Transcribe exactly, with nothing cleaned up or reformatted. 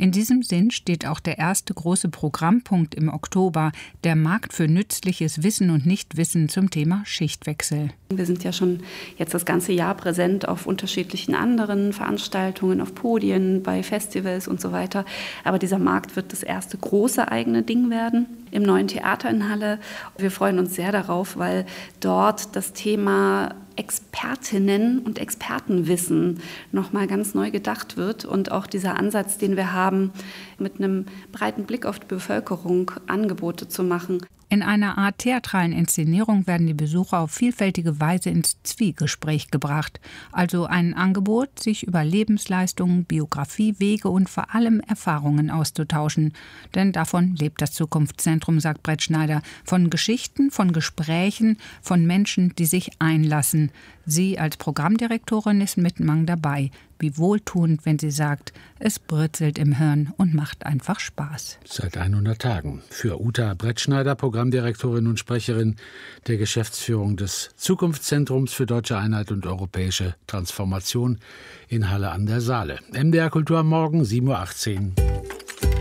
In diesem Sinn steht auch der erste große Programmpunkt im Oktober, der Markt für nützliches Wissen und Nichtwissen zum Thema Schichtwechsel. Wir sind ja schon jetzt das ganze Jahr präsent auf unterschiedlichen anderen Veranstaltungen, auf Podien, bei Festivals und so weiter. Aber dieser Markt wird das erste große eigene Ding werden im neuen Theater in Halle. Wir freuen uns sehr darauf, weil dort das Thema Expertinnen und Expertenwissen noch mal ganz neu gedacht wird und auch dieser Ansatz, den wir haben, mit einem breiten Blick auf die Bevölkerung Angebote zu machen. In einer Art theatralen Inszenierung werden die Besucher auf vielfältige Weise ins Zwiegespräch gebracht. Also ein Angebot, sich über Lebensleistungen, Biografie, Wege und vor allem Erfahrungen auszutauschen. Denn davon lebt das Zukunftszentrum, sagt Brettschneider. Von Geschichten, von Gesprächen, von Menschen, die sich einlassen. Sie als Programmdirektorin ist mit Mang dabei. Wie wohltuend, wenn sie sagt, es britzelt im Hirn und macht einfach Spaß. Seit hundert Tagen. Für Uta Brettschneider, Programmdirektorin und Sprecherin der Geschäftsführung des Zukunftszentrums für Deutsche Einheit und Europäische Transformation in Halle an der Saale. M D R Kultur am Morgen, sieben Uhr achtzehn.